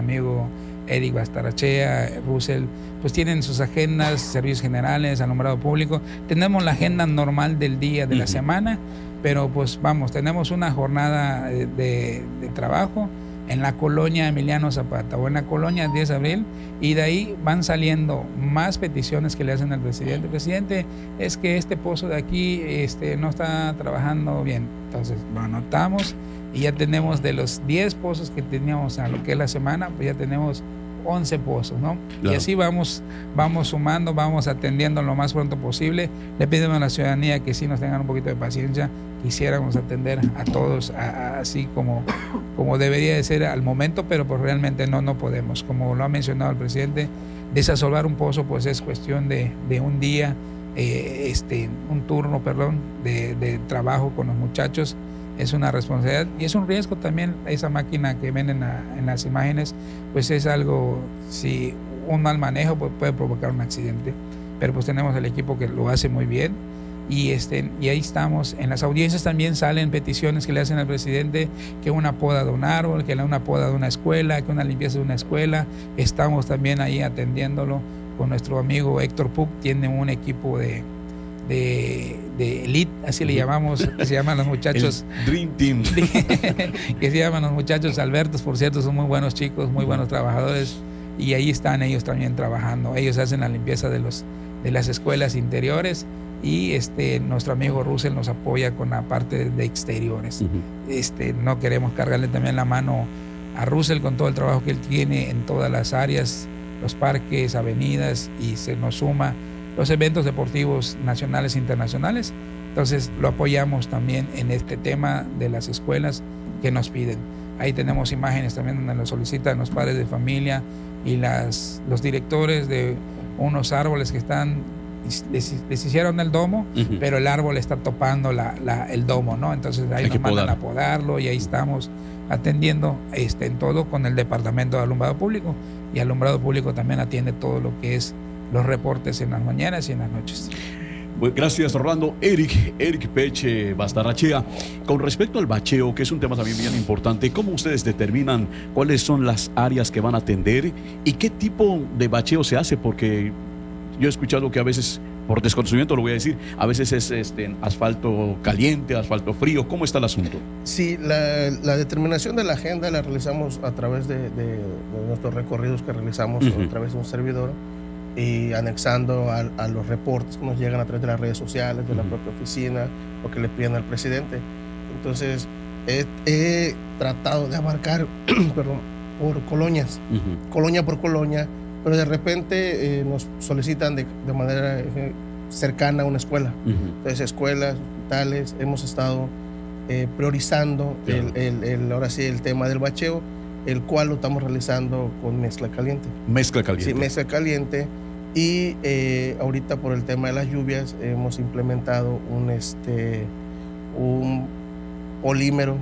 amigo Eric Bastarachea, Russell, pues tienen sus agendas, servicios generales, alumbrado público. Tenemos la agenda normal del día, de la semana, pero pues vamos, tenemos una jornada de trabajo en la colonia Emiliano Zapata o en la colonia 10 de abril, y de ahí van saliendo más peticiones que le hacen al presidente. Presidente, es que este pozo de aquí no está trabajando bien. Entonces lo anotamos y ya tenemos, de los 10 pozos que teníamos a lo que es la semana, pues ya tenemos 11 pozos, ¿no? Claro. Y así vamos sumando, vamos atendiendo lo más pronto posible. Le pedimos a la ciudadanía que sí nos tengan un poquito de paciencia. Quisiéramos atender a todos así como debería de ser al momento, pero pues realmente no podemos. Como lo ha mencionado el presidente, desasolvar un pozo pues es cuestión de un día, un turno, de trabajo con los muchachos. Es una responsabilidad y es un riesgo también. Esa máquina que ven en las imágenes, pues es algo, si un mal manejo pues puede provocar un accidente, pero pues tenemos el equipo que lo hace muy bien y ahí estamos. En las audiencias también salen peticiones que le hacen al presidente, que una poda de un árbol, que una poda de una escuela, que una limpieza de una escuela. Estamos también ahí atendiéndolo con nuestro amigo Héctor Puc. Tiene un equipo de elite, así le llamamos, que se llaman los muchachos Dream Team, que se llaman los muchachos Albertos, por cierto, son muy buenos chicos, muy buenos trabajadores, y ahí están ellos también trabajando. Ellos hacen la limpieza de las escuelas interiores, y nuestro amigo Russell nos apoya con la parte de exteriores. No queremos cargarle también la mano a Russell con todo el trabajo que él tiene en todas las áreas, los parques, avenidas, y se nos suma los eventos deportivos nacionales e internacionales. Entonces lo apoyamos también en este tema de las escuelas que nos piden. Ahí tenemos imágenes también donde nos solicitan los padres de familia y los directores de unos árboles que les hicieron el domo, pero el árbol está topando el domo, ¿no? Entonces ahí nos mandan a podarlo, y ahí estamos atendiendo en todo con el Departamento de Alumbrado Público, y Alumbrado Público también atiende todo lo que es los reportes en las mañanas y en las noches. Pues gracias, Orlando. Eric Peche Bastarachea, con respecto al bacheo, que es un tema también bien importante, ¿cómo ustedes determinan cuáles son las áreas que van a atender y qué tipo de bacheo se hace? Porque yo he escuchado que a veces, por desconocimiento lo voy a decir, a veces es asfalto caliente, asfalto frío. ¿Cómo está el asunto? Sí, la determinación de la agenda la realizamos a través de nuestros recorridos que realizamos a través de un servidor, y anexando a los reportes que nos llegan a través de las redes sociales, de la propia oficina, o que le piden al presidente. Entonces he tratado de abarcar por colonias, colonia por colonia, pero de repente nos solicitan de manera cercana a una escuela. Entonces escuelas, hospitales, hemos estado priorizando ahora sí el tema del bacheo, el cual lo estamos realizando con mezcla caliente. Mezcla caliente. Sí, mezcla caliente. Y ahorita por el tema de las lluvias hemos implementado un polímero,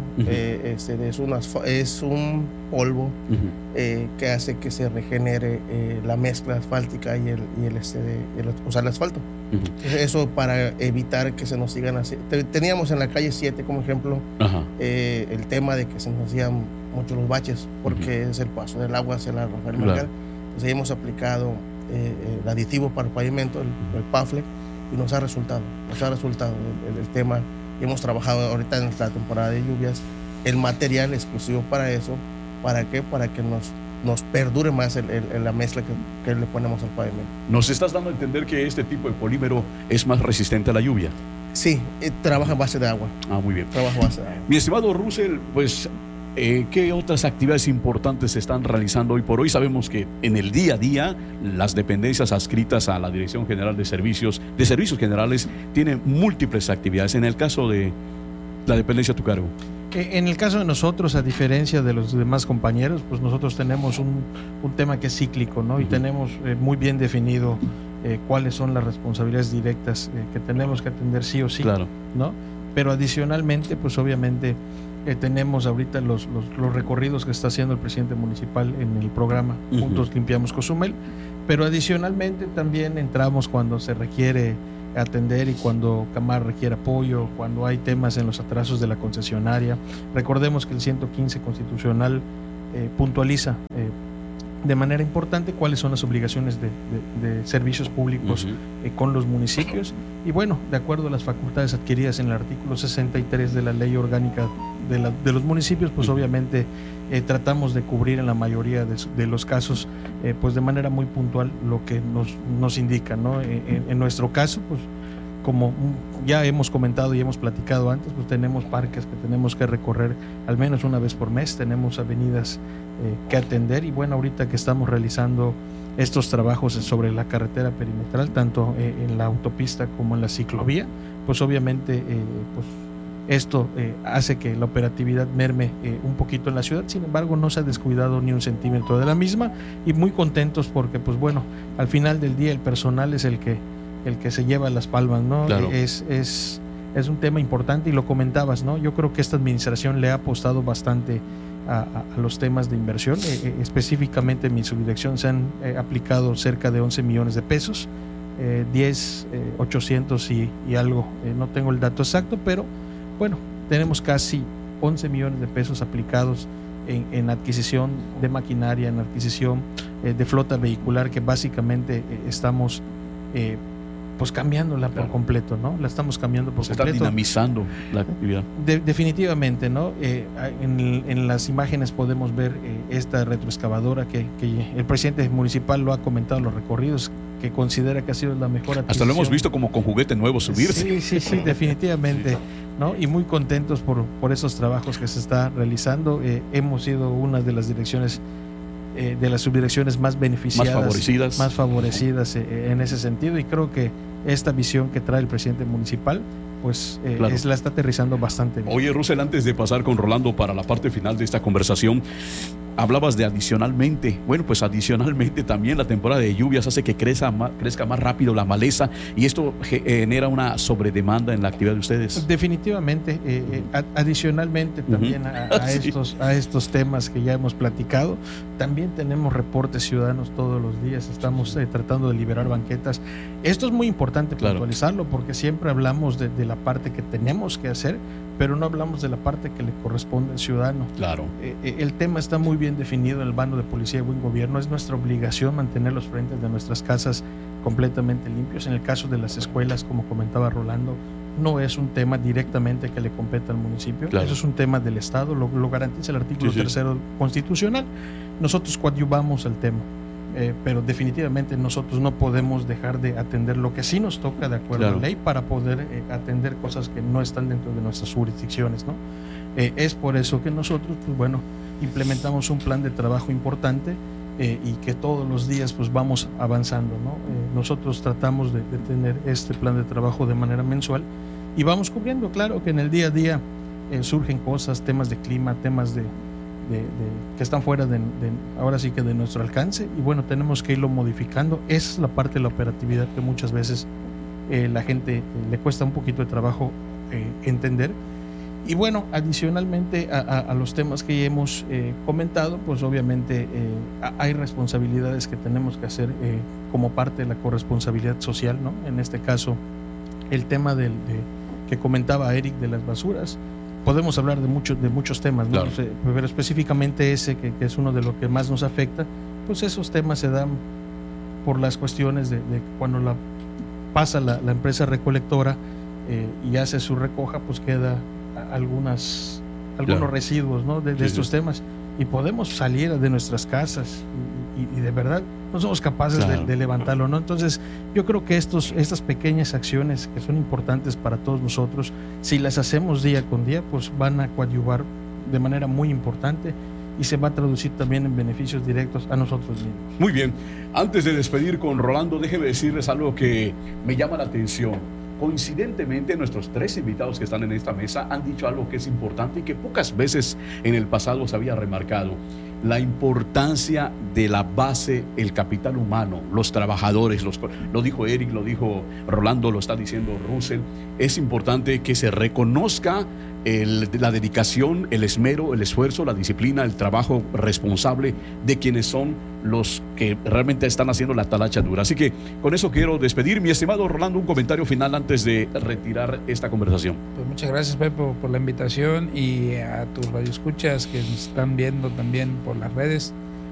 es un polvo que hace que se regenere la mezcla asfáltica y el asfalto. Eso para evitar que se nos sigan así. Teníamos en la calle 7 como ejemplo el tema de que se nos hacían mucho los baches, porque es el paso del agua hacia la Rafael Marcal. Entonces hemos aplicado el aditivo para el pavimento, el PAFLE, y nos ha resultado el tema. Hemos trabajado ahorita en la temporada de lluvias el material exclusivo para eso. ¿Para qué? Para que nos perdure más la mezcla que le ponemos al pavimento. ¿Nos estás dando a entender que este tipo de polímero es más resistente a la lluvia? Sí, trabaja a base de agua. Muy bien. Trabaja a base de agua. Mi estimado Russell, pues ¿qué otras actividades importantes se están realizando hoy por hoy? Sabemos que en el día a día las dependencias adscritas a la Dirección General de Servicios Generales tienen múltiples actividades. En el caso de la dependencia a tu cargo. En el caso de nosotros, a diferencia de los demás compañeros, pues nosotros tenemos un tema que es cíclico, ¿no? Y tenemos muy bien definido cuáles son las responsabilidades directas que tenemos que atender sí o sí, claro, ¿no? Pero adicionalmente, pues obviamente tenemos ahorita los recorridos que está haciendo el presidente municipal en el programa Juntos Limpiamos Cozumel, pero adicionalmente también entramos cuando se requiere atender y cuando Camar requiere apoyo, cuando hay temas en los atrasos de la concesionaria. Recordemos que el 115 constitucional puntualiza de manera importante cuáles son las obligaciones de servicios públicos con los municipios, y bueno, de acuerdo a las facultades adquiridas en el artículo 63 de la Ley Orgánica de los municipios, pues obviamente tratamos de cubrir en la mayoría de los casos pues de manera muy puntual lo que nos indica, ¿no? En nuestro caso, pues como ya hemos comentado y hemos platicado antes, pues tenemos parques que tenemos que recorrer al menos una vez por mes, tenemos avenidas que atender, y bueno, ahorita que estamos realizando estos trabajos sobre la carretera perimetral, tanto en la autopista como en la ciclovía, pues obviamente pues esto hace que la operatividad merme un poquito en la ciudad. Sin embargo, no se ha descuidado ni un centímetro de la misma, y muy contentos porque pues bueno, al final del día el personal es el que se lleva las palmas, ¿no? Claro. Es un tema importante, y lo comentabas, ¿no? Yo creo que esta administración le ha apostado bastante a los temas de inversión. Específicamente en mi subdirección se han aplicado cerca de 11 millones de pesos, 800 y algo, no tengo el dato exacto, pero bueno, tenemos casi 11 millones de pesos aplicados en adquisición de maquinaria, en adquisición de flota vehicular, que básicamente estamos pues cambiándola por completo, ¿no? La estamos cambiando por completo. Se está dinamizando la actividad. Definitivamente, ¿no? En las imágenes podemos ver esta retroexcavadora que el presidente municipal lo ha comentado en los recorridos, que considera que ha sido la mejor adquisición. Hasta lo hemos visto como con juguete nuevo subirse. Sí, definitivamente, ¿no? Y muy contentos por esos trabajos que se está realizando. Hemos sido una de las direcciones, de las subdirecciones más beneficiadas, más favorecidas en ese sentido, y creo que esta visión que trae el presidente municipal pues claro, la está aterrizando bastante bien. Oye, Russell, antes de pasar con Rolando para la parte final de esta conversación, hablabas de adicionalmente. Bueno, pues adicionalmente también la temporada de lluvias hace que crezca más rápido la maleza, y esto genera una sobredemanda en la actividad de ustedes. Definitivamente. Adicionalmente también a estos temas que ya hemos platicado, también tenemos reportes ciudadanos todos los días. Estamos tratando de liberar banquetas. Esto es muy importante puntualizarlo, porque siempre hablamos de la parte que tenemos que hacer, pero no hablamos de la parte que le corresponde al ciudadano. Claro. El tema está muy bien definido en el bando de policía y buen gobierno. Es nuestra obligación mantener los frentes de nuestras casas completamente limpios. En el caso de las escuelas, como comentaba Rolando, no es un tema directamente que le compete al municipio. Claro. Eso es un tema del Estado, lo garantiza el artículo 3 constitucional. Nosotros coadyuvamos al tema. Pero definitivamente nosotros no podemos dejar de atender lo que sí nos toca de acuerdo a la ley, para poder atender cosas que no están dentro de nuestras jurisdicciones, ¿no? Es por eso que nosotros, pues bueno, implementamos un plan de trabajo importante y que todos los días pues vamos avanzando, ¿no? Nosotros tratamos de tener este plan de trabajo de manera mensual, y vamos cubriendo. Claro que en el día a día surgen cosas, temas de clima, temas que están fuera ahora sí que de nuestro alcance, y bueno, tenemos que irlo modificando. Es la parte de la operatividad que muchas veces la gente le cuesta un poquito de trabajo entender. Y bueno, adicionalmente a los temas que hemos comentado, pues obviamente hay responsabilidades que tenemos que hacer como parte de la corresponsabilidad social, ¿no? En este caso, el tema que comentaba Eric de las basuras. Podemos hablar de muchos temas, ¿no? Claro. Pero específicamente ese que es uno de los que más nos afecta, pues esos temas se dan por las cuestiones de cuando pasa la empresa recolectora y hace su recoja, pues queda algunos residuos, ¿no? de estos temas, y podemos salir de nuestras casas y de verdad no somos capaces de levantarlo, ¿no? Entonces yo creo que estas pequeñas acciones que son importantes para todos nosotros, si las hacemos día con día, pues van a coadyuvar de manera muy importante, y se va a traducir también en beneficios directos a nosotros mismos. Muy bien. Antes de despedir con Rolando, déjeme decirles algo que me llama la atención. Coincidentemente, nuestros 3 invitados que están en esta mesa han dicho algo que es importante y que pocas veces en el pasado se había remarcado: la importancia de la base, el capital humano, los trabajadores. Lo dijo Eric, lo dijo Rolando, lo está diciendo Russell. Es importante que se reconozca la dedicación, el esmero, el esfuerzo, la disciplina, el trabajo responsable de quienes son los que realmente están haciendo la talacha dura. Así que con eso quiero despedir. Mi estimado Rolando, un comentario final antes de retirar esta conversación. Pues muchas gracias, Pepo, por la invitación, y a tus radioescuchas que nos están viendo también por las redes.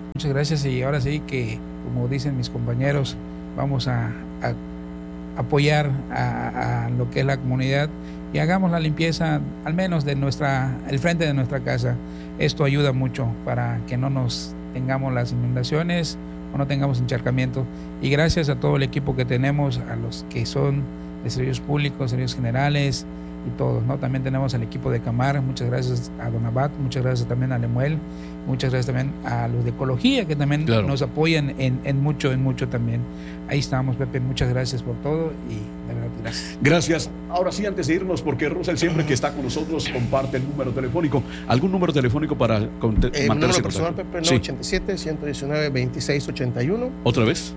Muchas gracias, y ahora sí que, como dicen mis compañeros, vamos a apoyar a lo que es la comunidad y hagamos la limpieza al menos de el frente de nuestra casa. Esto ayuda mucho para que no nos tengamos las inundaciones o no tengamos encharcamiento. Y gracias a todo el equipo que tenemos, a los que son de servicios públicos, servicios generales y todos, ¿no? También tenemos al equipo de Camar, muchas gracias a Don Abad, muchas gracias también a Lemuel, muchas gracias también a los de Ecología, que también nos apoyan en mucho también. Ahí estamos, Pepe, muchas gracias por todo y de verdad, gracias. Gracias. Ahora sí, antes de irnos, porque Russell siempre que está con nosotros comparte el número telefónico. ¿Algún número telefónico para mantenerse en número personal, Pepe, 987-119-2681. ¿Otra vez?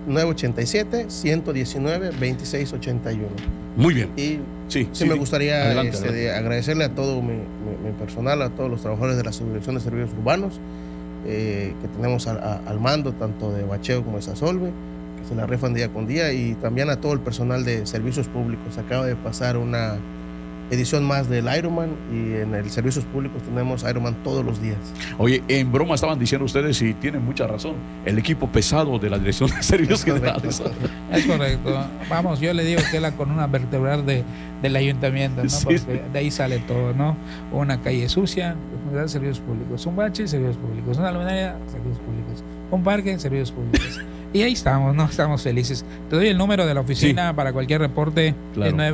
987-119-2681. Muy bien. Y sí, me gustaría adelante. Agradecerle a todo mi personal, a todos los trabajadores de la Subdirección de Servicios Urbanos, que tenemos al mando, tanto de bacheo como de Sasolve, que se la rifan día con día, y también a todo el personal de servicios públicos. Acaba de pasar una edición más del Ironman, y en el servicios públicos tenemos Ironman todos los días. Oye, en broma estaban diciendo ustedes, y tienen mucha razón, el equipo pesado de la Dirección de Servicios Generales. Es correcto. Vamos, yo le digo que es la columna vertebral del ayuntamiento, ¿no? Sí. Porque de ahí sale todo, ¿no? Una calle sucia, servicios públicos; un bache, servicios públicos; una luminaria, servicios públicos; un parque, servicios públicos. Y ahí estamos, ¿no? Estamos felices. Te doy el número de la oficina para cualquier reporte. Claro. Es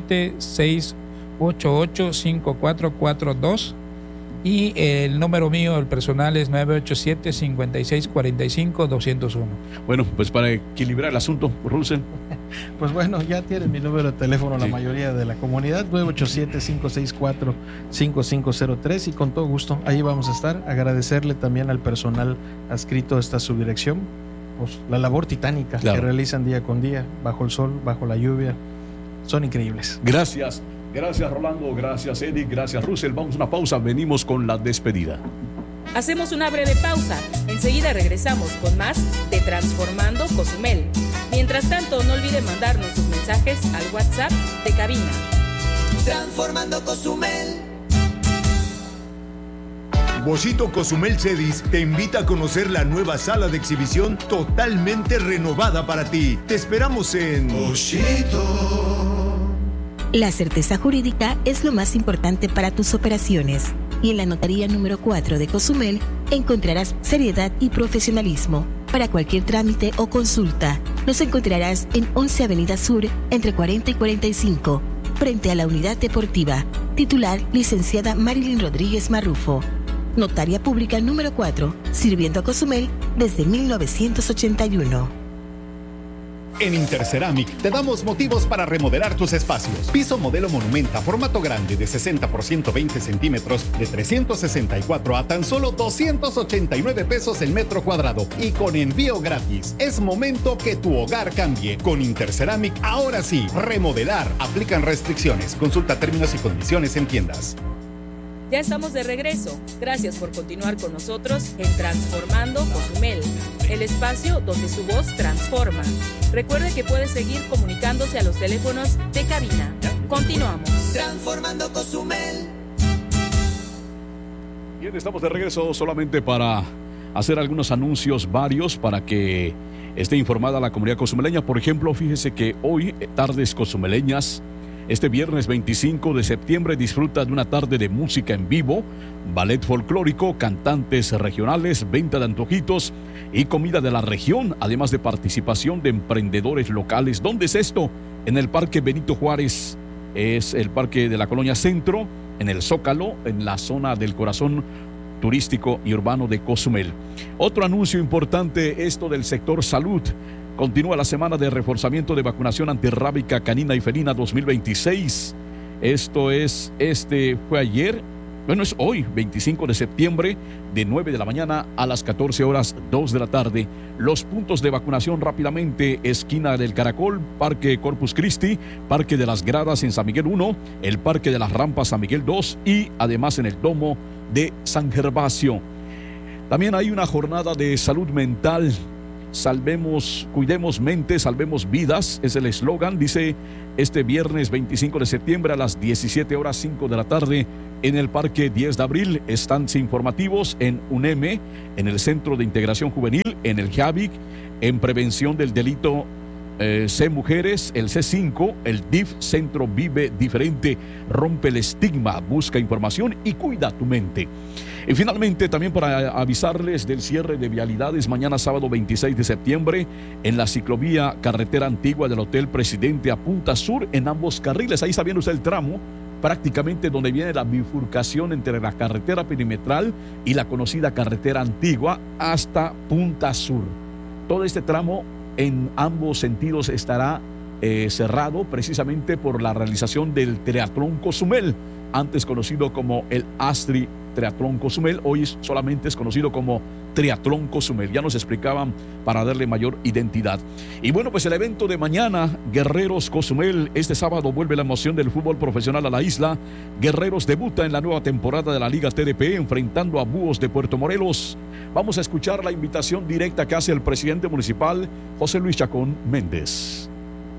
987-688-5442. Y el número mío, el personal, es 987-5645-201. Bueno, pues para equilibrar el asunto, Russell. Pues bueno, ya tienen mi número de teléfono la mayoría de la comunidad, 987-564-5503, y con todo gusto ahí vamos a estar. Agradecerle también al personal adscrito a esta subdirección, pues, la labor titánica que realizan día con día, bajo el sol, bajo la lluvia. Son increíbles. Gracias. Gracias, Rolando. Gracias, Eric. Gracias, Russell. Vamos a una pausa. Venimos con la despedida. Hacemos una breve pausa. Enseguida regresamos con más de Transformando Cozumel. Mientras tanto, no olviden mandarnos sus mensajes al WhatsApp de cabina. Transformando Cozumel. Boschito Cozumel Cedis te invita a conocer la nueva sala de exhibición totalmente renovada para ti. Te esperamos en Boschito. La certeza jurídica es lo más importante para tus operaciones, y en la notaría número 4 de Cozumel encontrarás seriedad y profesionalismo. Para cualquier trámite o consulta, nos encontrarás en 11 Avenida Sur, entre 40 y 45, frente a la Unidad Deportiva. Titular, licenciada Marilyn Rodríguez Marrufo. Notaria Pública número 4, sirviendo a Cozumel desde 1981. En Interceramic te damos motivos para remodelar tus espacios. Piso modelo Monumenta, formato grande de 60 por 120 centímetros, de 364 a tan solo 289 pesos el metro cuadrado, y con envío gratis. Es momento que tu hogar cambie. Con Interceramic, ahora sí, remodelar. Aplican restricciones. Consulta términos y condiciones en tiendas. Ya estamos de regreso. Gracias por continuar con nosotros en Transformando Cozumel, el espacio donde su voz transforma. Recuerde que puede seguir comunicándose a los teléfonos de cabina. Continuamos. Transformando Cozumel. Bien, estamos de regreso solamente para hacer algunos anuncios varios para que esté informada la comunidad cozumeleña. Por ejemplo, fíjese que hoy, Tardes Cozumeleñas, este viernes 25 de septiembre, disfruta de una tarde de música en vivo, ballet folclórico, cantantes regionales, venta de antojitos y comida de la región, además de participación de emprendedores locales. ¿Dónde es esto? En el Parque Benito Juárez, es el parque de la Colonia Centro, en el Zócalo, en la zona del corazón turístico y urbano de Cozumel. Otro anuncio importante, esto del sector salud. Continúa la semana de reforzamiento de vacunación antirrábica canina y felina 2026. Esto es, fue ayer, bueno, es hoy, 25 de septiembre, de 9 de la mañana a las 14 horas, 2 de la tarde. Los puntos de vacunación rápidamente: esquina del Caracol, Parque Corpus Christi, Parque de las Gradas en San Miguel 1, el Parque de las Rampas San Miguel 2 y además en el Domo de San Gervasio. También hay una jornada de salud mental cuidemos mentes, salvemos vidas, es el eslogan. Dice, este viernes 25 de septiembre a las 17:05 de la tarde en el Parque 10 de Abril, estancias informativos en UNEM, en el Centro de Integración Juvenil, en el JAVIC, en Prevención del Delito C Mujeres, el C5, el DIF, Centro Vive Diferente, rompe el estigma, busca información y cuida tu mente. Y finalmente, también para avisarles del cierre de vialidades mañana sábado 26 de septiembre en la ciclovía carretera antigua del Hotel Presidente a Punta Sur en ambos carriles. Ahí está viendo usted el tramo, prácticamente donde viene la bifurcación entre la carretera perimetral y la conocida carretera antigua hasta Punta Sur. Todo este tramo en ambos sentidos estará cerrado precisamente por la realización del Triatlón Cozumel, antes conocido como el Astri Triatlón Cozumel, hoy solamente es conocido como Triatlón Cozumel. Ya nos explicaban para darle mayor identidad. Y bueno, pues el evento de mañana, Guerreros Cozumel, este sábado vuelve la emoción del fútbol profesional a la isla. Guerreros debuta en la nueva temporada de la Liga TDP enfrentando a Búhos de Puerto Morelos. Vamos a escuchar la invitación directa que hace el presidente municipal, José Luis Chacón Méndez.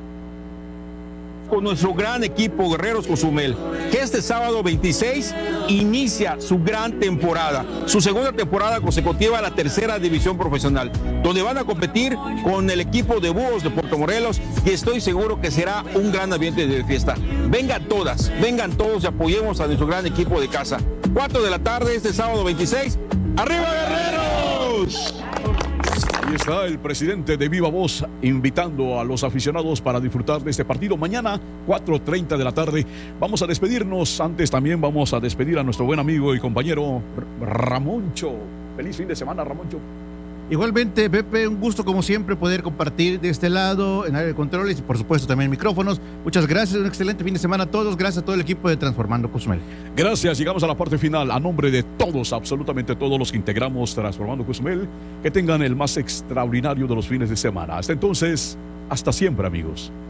Con nuestro gran equipo Guerreros Cozumel, que este sábado 26 inicia su gran temporada, su segunda temporada consecutiva a la tercera división profesional, donde van a competir con el equipo de Búhos de Puerto Morelos, y estoy seguro que será un gran ambiente de fiesta. Vengan todos y apoyemos a nuestro gran equipo de casa. 4 de la tarde este sábado 26, ¡arriba Guerreros! Ahí está el presidente de Viva Voz invitando a los aficionados para disfrutar de este partido. Mañana, 4:30 de la tarde. Vamos a despedirnos. Antes también vamos a despedir a nuestro buen amigo y compañero Ramoncho. Feliz fin de semana, Ramoncho. Igualmente, Pepe, un gusto como siempre poder compartir de este lado en área de controles y por supuesto también micrófonos. Muchas gracias, un excelente fin de semana a todos. Gracias a todo el equipo de Transformando Cozumel. Gracias, llegamos a la parte final. A nombre de todos, absolutamente todos los que integramos Transformando Cozumel, que tengan el más extraordinario de los fines de semana. Hasta entonces, hasta siempre, amigos.